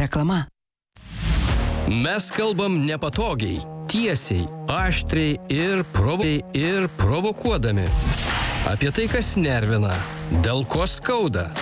Reklama. Mes kalbam nepatogiai, tiesiai, aštriai ir provokuodami. Apie tai, kas nervina, dėl ko skauda,